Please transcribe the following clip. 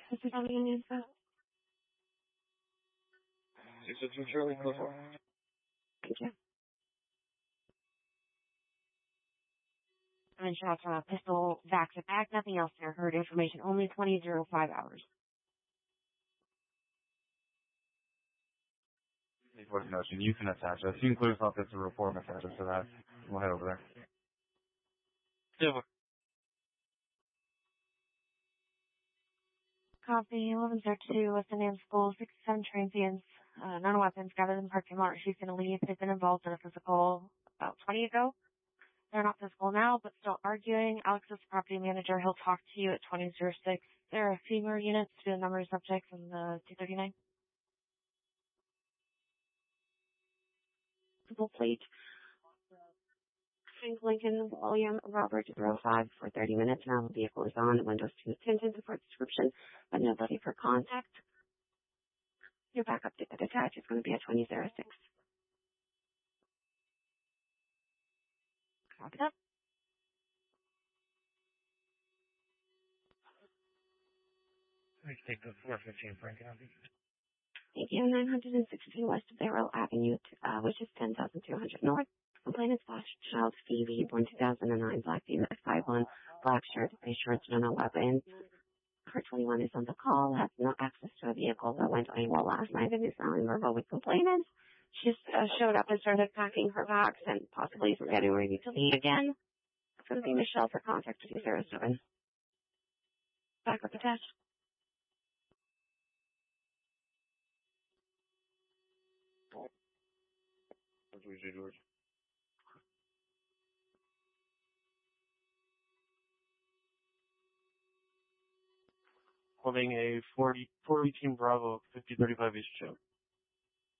This is Union Info. 602 Charlie, close one. Thank you. And shots on a pistol, back to back, nothing else there. Heard information only 20:05 hours. Report notion, you can attach us. You can clear us off this report and attach us to that. We'll head over there. Silver. Copy, 11:02, Weston Dam School, 67 transients, none weapons, gathered in the parking lot. She's going to leave. They've been involved in a physical about 20 ago. They're not physical now, but still arguing. Alex is the property manager. He'll talk to you at 20:06. There are a few more units to the number of subjects in the 239. Full plate. Frank Lincoln, William Robert 05 for 30 minutes. Now the vehicle is on. Windows 2 tinted for description, but nobody for contact. Your backup ticket attached is going to be at 20:06. Copy that. Let's take the 415 Frank County. Thank you. 916 West of Barrow Avenue, which is 10,200 North. Complainant slash child Phoebe, born 2009, black female, 5'1", black shirt, face shorts, no weapon. Car 21 is on the call, has no access to a vehicle that went AWOL last night and is now in verbal with complainant. She showed up and started packing her bags and possibly is getting ready to leave again. It's going to be Michelle for contact 207. Backup attached. What do we do, George? Holding a 40 Team Bravo 5035 East show.